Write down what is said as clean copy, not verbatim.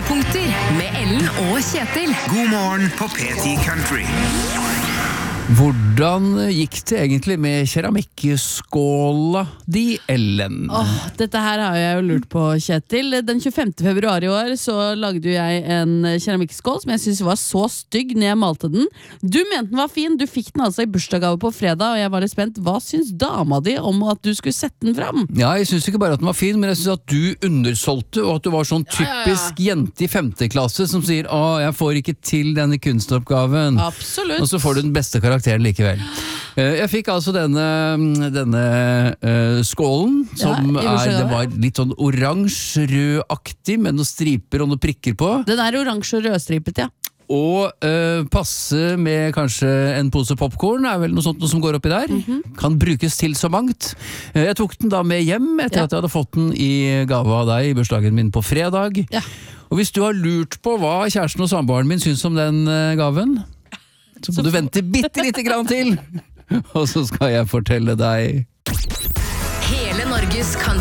Høydepunkter med Ellen og Kjetil. God morgen på P10 Country. Hvordan gikk det egentlig med keramikkskåla di, Ellen? Dette her har jeg jo lurt på, Kjetil. Den 25. februar i år så lagde jeg en keramikkskål som jeg synes var så stygg når jeg malte den. Du mente den var fin, du fikk den altså i bursdagsgave på fredag, og jeg var litt spent. Hva synes dama di om at du skulle sette den fram? Ja, jeg synes ikke bare at den var fin, men jeg synes at du undersolgte, og at du var sånn typisk jente i 5. klasse som sier, jeg får ikke til denne kunstoppgaven. Absolutt. Og så får du den beste karakteren likevel. Jeg fikk altså denne skålen, som det var litt sånn oransje-rød-aktig, med noen striper og noen prikker på. Den er oransje og rødstripet, ja. Og passe med kanskje en pose popcorn er vel noe sånt som går oppi der. Kan brukes til så mangt. Jeg tok den da med hjem etter at jeg hadde fått den i gave av deg i bursdagen min på fredag. Ja. Og hvis du har lurt på hva kjæresten og samboeren min synes om den gaven, så må du vente bitte lite grann til, og så skal jeg fortelle deg. Hele Norges